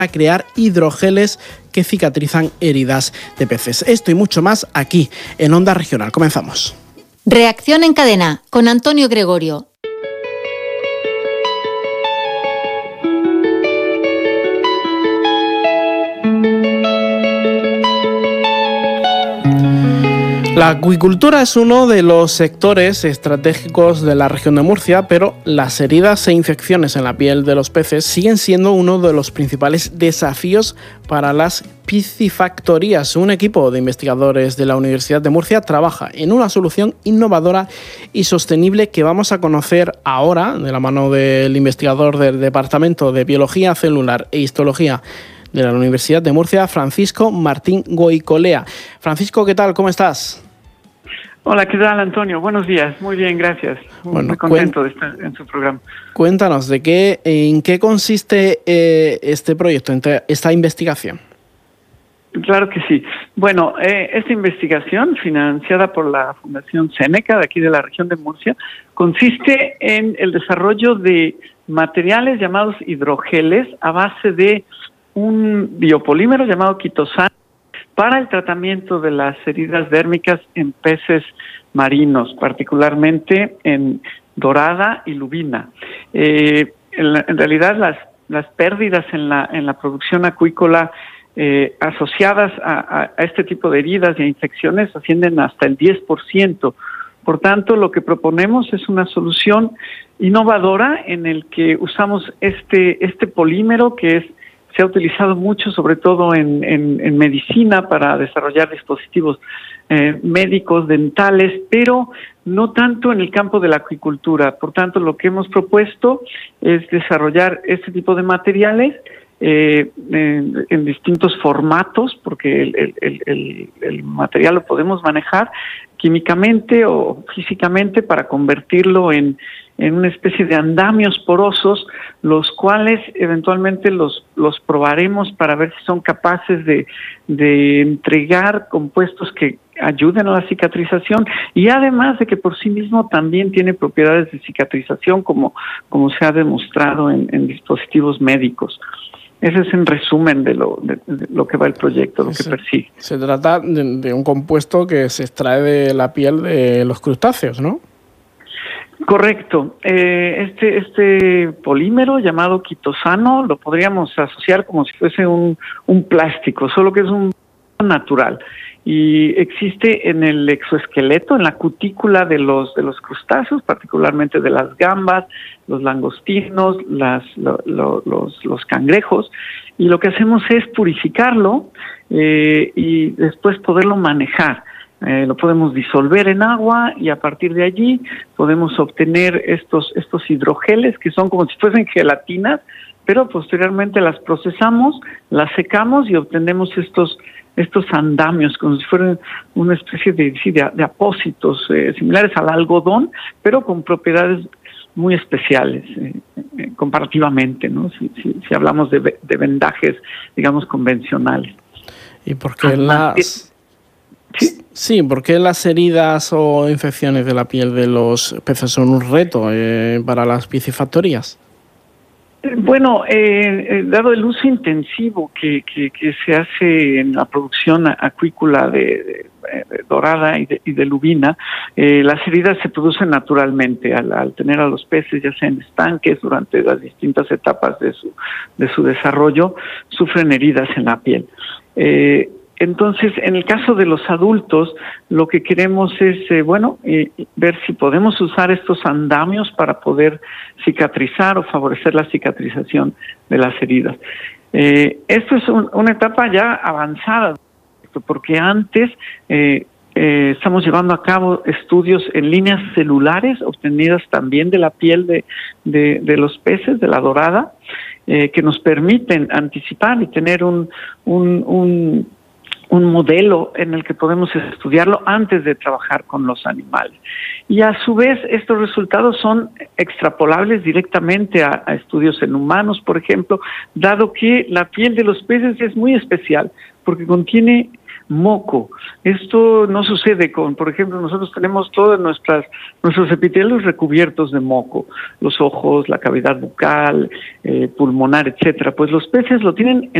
a crear hidrogeles que cicatrizan heridas de peces. Esto y mucho más aquí en Onda Regional. Comenzamos. Reacción en cadena con Antonio Gregorio. La acuicultura es uno de los sectores estratégicos de la región de Murcia, pero las heridas e infecciones en la piel de los peces siguen siendo uno de los principales desafíos para las piscifactorías. Un equipo de investigadores de la Universidad de Murcia trabaja en una solución innovadora y sostenible que vamos a conocer ahora de la mano del investigador del Departamento de Biología Celular e Histología de la Universidad de Murcia, Francisco Martín Goicolea. Francisco, ¿qué tal? ¿Cómo estás? Hola, ¿qué tal, Antonio? Buenos días. Muy bien, gracias. Muy contento de estar en su programa. Cuéntanos, ¿en qué consiste este proyecto, esta investigación? Claro que sí. Bueno, esta investigación, financiada por la Fundación Seneca, de aquí de la región de Murcia, consiste en el desarrollo de materiales llamados hidrogeles a base de un biopolímero llamado quitosano para el tratamiento de las heridas dérmicas en peces marinos, particularmente en dorada y lubina. En realidad, las pérdidas en la producción acuícola asociadas a este tipo de heridas y a infecciones ascienden hasta el 10%. Por tanto, lo que proponemos es una solución innovadora en el que usamos este polímero que se ha utilizado mucho, sobre todo en medicina, para desarrollar dispositivos médicos, dentales, pero no tanto en el campo de la acuicultura. Por tanto, lo que hemos propuesto es desarrollar este tipo de materiales en distintos formatos, porque el material lo podemos manejar químicamente o físicamente para convertirlo en una especie de andamios porosos, los cuales eventualmente los probaremos para ver si son capaces de entregar compuestos que ayuden a la cicatrización, y además de que por sí mismo también tiene propiedades de cicatrización, como se ha demostrado en dispositivos médicos. Ese es en resumen de lo que va el proyecto, lo que persigue. Se trata de un compuesto que se extrae de la piel de los crustáceos, ¿no? Correcto. Este polímero llamado quitosano lo podríamos asociar como si fuese un plástico, solo que es un natural. Y existe en el exoesqueleto, en la cutícula de los crustáceos, particularmente de las gambas, los langostinos, los cangrejos, y lo que hacemos es purificarlo y después poderlo manejar. Lo podemos disolver en agua y a partir de allí podemos obtener estos hidrogeles que son como si fuesen gelatinas, pero posteriormente las procesamos, las secamos y obtenemos estos andamios, como si fueran una especie de apósitos similares al algodón, pero con propiedades muy especiales comparativamente, ¿no? Si hablamos de vendajes, digamos, convencionales. ¿Y por qué ¿por qué las heridas o infecciones de la piel de los peces son un reto para las piscifactorías? Bueno, dado el uso intensivo que se hace en la producción acuícola de dorada y de lubina, las heridas se producen naturalmente al tener a los peces ya sea en estanques durante las distintas etapas de su desarrollo, sufren heridas en la piel. Entonces, en el caso de los adultos, lo que queremos es, ver si podemos usar estos andamios para poder cicatrizar o favorecer la cicatrización de las heridas. Esto es una etapa ya avanzada, porque antes estamos llevando a cabo estudios en líneas celulares obtenidas también de la piel de los peces, de la dorada, que nos permiten anticipar y tener un modelo en el que podemos estudiarlo antes de trabajar con los animales. Y a su vez, estos resultados son extrapolables directamente a estudios en humanos, por ejemplo, dado que la piel de los peces es muy especial, porque contiene moco. Esto no sucede con, por ejemplo, nosotros tenemos todos nuestros epitelios recubiertos de moco, los ojos, la cavidad bucal, pulmonar, etcétera. Pues los peces lo tienen